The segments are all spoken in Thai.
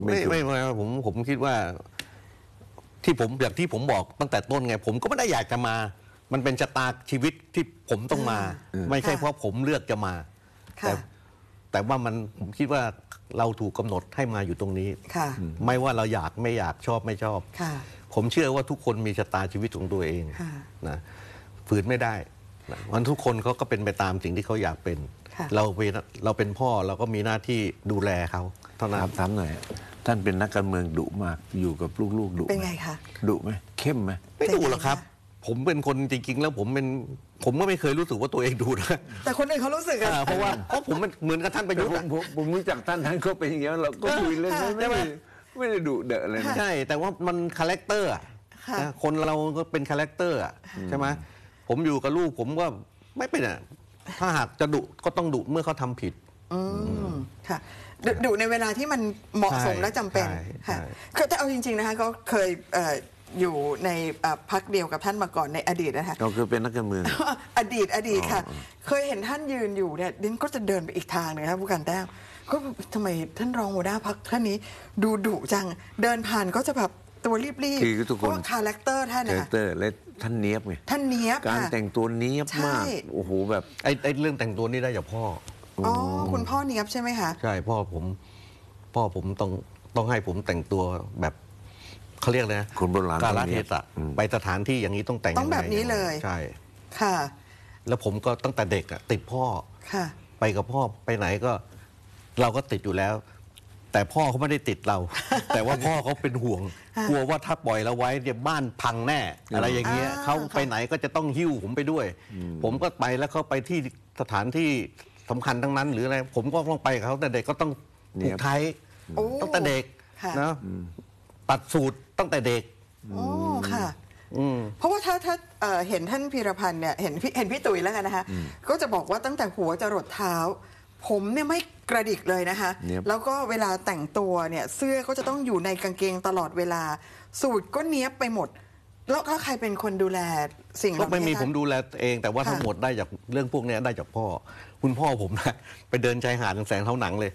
ไม่ผมคิดว่าที่ผมอย่างที่ผมบอกตั้งแต่ต้นไงผมก็ไม่ได้อยากจะมามันเป็นชะตาชีวิตที่ผมต้องมาไม่ใช่เพราะผมเลือกจะมาแต่ว่าผมคิดว่าเราถูกกำหนดให้มาอยู่ตรงนี้ไม่ว่าเราอยากไม่อยากชอบไม่ชอบผมเชื่อว่าทุกคนมีชะตาชีวิตของตัวเองนะฝืนไม่ได้วันทุกคนเขาก็เป็นไปตามสิ่งที่เขาอยากเป็นเราเป็นพ่อเราก็มีหน้าที่ดูแลเขาเท่านั้นถามหน่อยท่านเป็นนักการเมืองดุมากอยู่กับลูกๆดุเป็นไงคะดุไหมเข้มไหมไม่ดุหรอกครับผมเป็นคนจริงๆแล้วผมก็ไม่เคยรู้สึกว่าตัวเองดุนะแต่คนอื่นเขารู้สึกเพราะผมเหมือนกับท่านประยุทธ์ผมรู้จักท่านก็เป็นอย่างนี้เราก็คุยเล่นไม่ได้ดุเดอะเลยใช่แต่ว่ามันคาแรคเตอร์คนเราก็เป็นคาแรคเตอร์ใช่ไหมผมอยู่กับลูกผมก็ไม่เป็นถ้าหากจะดุก็ต้องดุเมื่อเขาทำผิดค่ะดุในเวลาที่มันเหมาะสมและจำเป็นค่ะแต่เอาจริงๆนะคะก็เคยอยู่ในพรรคเดียวกับท่านมาก่อนในอดีตนะคะก็คือเป็นนักการเมืองอดีตค่ะเคยเห็นท่านยืนอยู่เนี่ยดิฉันก็จะเดินไปอีกทางหนึ่งครับผู้การแต้มก็ทำไมท่านรองหัวหน้าพรรคท่านนี้ดูดุจังเดินผ่านก็จะแบบตัวรีบๆเพราะว่าคาแรคเตอร์ท่านนะคะและท่านเนียบไงท่านเนียบการแต่งตัวเนียบมากโอ้โหแบบไอ้เรื่องแต่งตัวนี่ได้จากพ่อคุณพ่อเนียบใช่ไหมคะใช่พ่อผมต้องให้ผมแต่งตัวแบบเขาเรียกนะคนโบราณกาลเทศะไปสถานที่อย่างนี้ต้องแต่งต้องแบบนี้เลยใช่ค่ะแล้วผมก็ตั้งแต่เด็กติดพ่อค่ะไปกับพ่อไปไหนก็เราก็ติดอยู่แล้ว แต่พ่อเขาไม่ได้ติดเรา แต่ว่าพ่อเขาเป็นห่วงกลัวว่าถ้าปล่อยเราไว้เดี๋ยวบ้านพังแน่อะไรอย่างเงี้ยเขาไปไหนก็จะต้องหิ้วผมไปด้วยผมก็ไปแล้วเขาไปที่สถานที่สำคัญทั้งนั้นหรืออะไรผมก็ต้องไปกับเขาแต่เด็กก็ต้องผูกไทยตั้งแต่เด็กนะตัดสูตรตั้งแต่เด็กค่ะเพราะว่าถ้าเห็นท่านพีรพันธ์เนี่ยเห็นพี่ตุ๋ยแล้วกันนะคะก็จะบอกว่าตั้งแต่หัวจรดเท้าผมเนี่ยไม่กระดิกเลยนะคะแล้วก็เวลาแต่งตัวเนี่ยเสื้อก็จะต้องอยู่ในกางเกงตลอดเวลาสูทก็เนี้ยบไปหมดแล้วใครเป็นคนดูแลสิ่งเหล่านี้ก็ไม่มีผมดูแลเองแต่ว่าทั้งหมดได้จากเรื่องพวกนี้ได้จากพ่อคุณพ่อผมนะไปเดินชายหาดแสงเท่าหนังเลย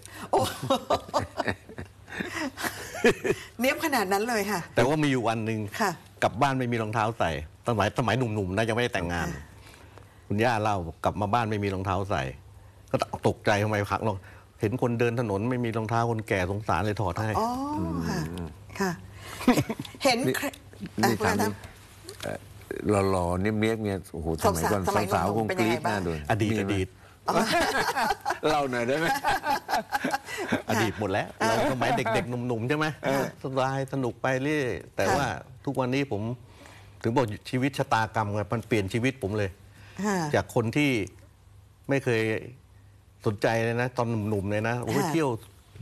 เนี้ยบขนาดนั้นเลยค่ะแต่ว่ามีอยู่วันหนึ่งกลับบ้านไม่มีรองเท้าใส่สมัยหนุ่มๆนะยังไม่ได้แต่งงานคุณย่าเล่ากลับมาบ้านไม่มีรองเท้าใส่ก็ตกใจทำไมพักลงเห็นคนเดินถนนไม่มีรองเท้าคนแก่สงสารเลยถอดให้อ๋อค่ะเห็นนี่ทำหล่อๆเนี้ยบๆเนี่ยโอ้โหสมัยก่อนสาวๆคงกรี๊ดหน้าดูอดีตเล่าหน่อยได้ไหมอดีตหมดแล้วเราสมัยเด็กๆหนุ่มๆใช่ไหมสบายสนุกไปเรื่อยแต่ว่าทุกวันนี้ผมถึงบอกชีวิตชะตากรรมมันเปลี่ยนชีวิตผมเลยจากคนที่ไม่เคยสนใจเลยนะตอนหนุ่มๆเลยนะโอ้เที่ยว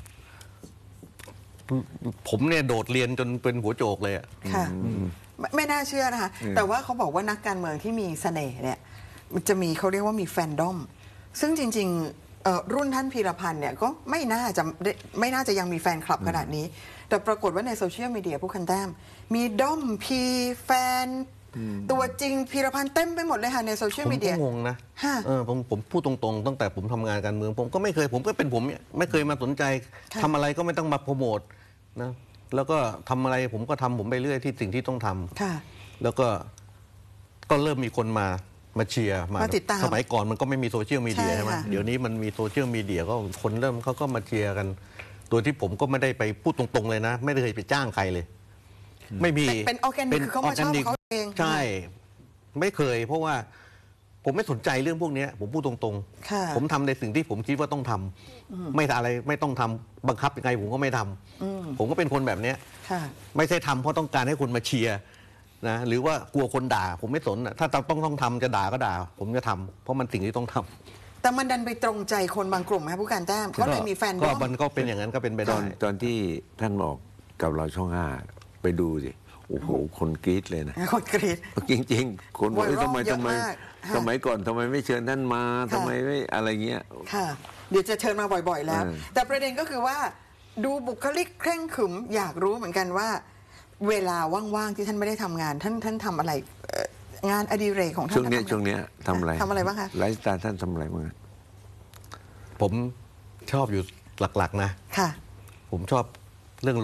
ผมเนี่ยโดดเรียนจนเป็นหัวโจกเลยค่ะไม่น่าเชื่อนะคะแต่ว่าเขาบอกว่านักการเมืองที่มีเสน่ห์เนี่ยมันจะมีเขาเรียกว่ามีแฟนดอมซึ่งจริงๆรุ่นท่านพีรพันธ์เนี่ยก็ไม่น่าจะยังมีแฟนคลับขนาดนี้แต่ปรากฏว่าในโซเชียลมีเดียผู้คันแต้มมีด้อมพีแฟนตัวจริงพีรพันธ์เต็มไปหมดเลยค่ะในโซเชียลมีเดียผมก็งงนะผมพูดตรงๆตั้งแต่ผมทำงานการเมืองผมก็ไม่เคยผมก็เป็นผมไม่เคยมาสนใจทำอะไรก็ไม่ต้องมาโปรโมทนะแล้วก็ทำอะไรผมก็ทำผมไปเรื่อยที่สิ่งที่ต้องทำแล้วก็เริ่มมีคนมาเชียร์มาติดตามสมัยก่อนมันก็ไม่มีโซเชียลมีเดียใช่ไหมเดี๋ยวนี้มันมีโซเชียลมีเดียก็คนเริ่มเขาก็มาเชียร์กันโดยที่ผมก็ไม่ได้ไปพูดตรงๆเลยนะไม่ได้เคยไปจ้างใครเลยไม่มีเป็นออร์แกนิกคือเขามาชอบเขาเองใช่ไม่เคยเพราะว่าผมไม่สนใจเรื่องพวกนี้ผมพูดตรงๆผมทำในสิ่งที่ผมคิดว่าต้องทำไม่อะไรไม่ต้องทำบังคับยังไงผมก็ไม่ทำผมก็เป็นคนแบบนี้ไม่ใช่ทำเพราะต้องการให้คนมาเชียร์นะหรือว่ากลัวคนด่าผมไม่สนถ้าต้องทำจะด่าก็ด่าผมจะทำเพราะมันสิ่งที่ต้องทำแต่มันดันไปตรงใจคนบางกลุ่มครับผู้การแต้มก็เลยมีแฟนก็มันก็เป็นอย่างนั้นก็เป็นไปได้ตอนที่ท่านบอกกับเราช่อง5ไปดูสิโอ้โหคนกรี๊ดเลยนะคนกรี๊ดจริงๆคนบอกทำไมสมัยก่อนทำไมไม่เชิญท่านมาทำไมไม่อะไรเงี้ยค่ะเดี๋ยวจะเชิญมาบ่อยๆแล้วแต่ประเด็นก็คือว่าดูบุคลิกเคร่งขรึมอยากรู้เหมือนกันว่าเวลาว่างๆที่ท่านไม่ได้ทำงานท่านทำอะไรงานอดิเรกของท่านช่วงนี้ทำอะไรบ้างคะไลฟ์สไตล์ท่านทำอะไรบ้างผมชอบอยู่หลักๆนะค่ะผมชอบ